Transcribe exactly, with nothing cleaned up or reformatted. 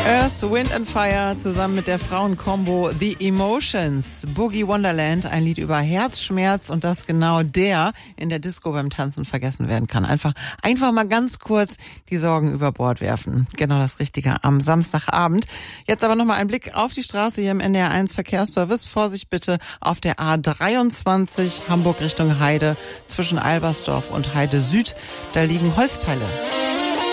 Earth, Wind and Fire zusammen mit der Frauenkombo The Emotions. Boogie Wonderland, ein Lied über Herzschmerz und dass genau der in der Disco beim Tanzen vergessen werden kann. Einfach, einfach mal ganz kurz die Sorgen über Bord werfen. Genau das Richtige am Samstagabend. Jetzt aber nochmal ein Blick auf die Straße hier im N D R eins Verkehrsservice. Vorsicht bitte auf der A dreiundzwanzig Hamburg Richtung Heide zwischen Albersdorf und Heide Süd. Da liegen Holzteile.